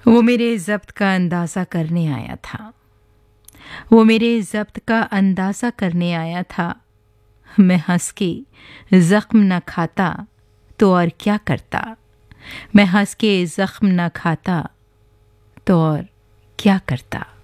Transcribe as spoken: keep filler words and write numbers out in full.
वो मेरे ज़ब्त का अंदाज़ा करने आया था वो मेरे ज़ब्त का अंदाज़ा करने आया था। मैं हंस के ज़ख्म न खाता तो और क्या करता। मैं हंस के ज़ख्म न खाता तो और क्या करता।